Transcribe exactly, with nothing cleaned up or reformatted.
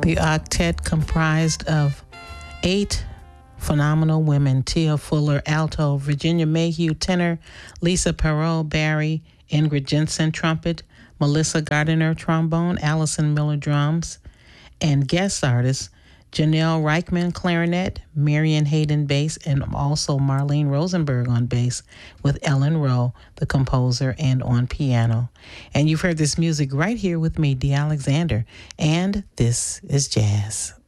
The octet comprised of eight phenomenal women: Tia Fuller, alto; Virginia Mayhew, tenor; Lisa Perot, Barry; Ingrid Jensen, trumpet; Melissa Gardiner, trombone; Allison Miller, drums; and guest artists Janelle Reichman, clarinet; Marion Hayden, bass; and also Marlene Rosenberg on bass, with Ellen Rowe, the composer, and on piano. And you've heard this music right here with me, Dee Alexander, and this is jazz.